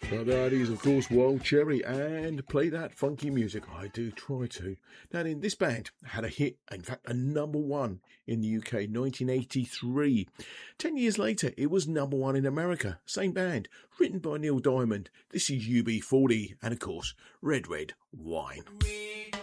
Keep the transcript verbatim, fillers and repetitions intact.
Well, that is, of course, Wild Cherry, and play that funky music. I do try to. Now, then, this band had a hit, in fact, a number one in the U K, nineteen eighty-three. Ten years later, it was number one in America. Same band, written by Neil Diamond. This is U B forty, and of course, Red Red Wine. We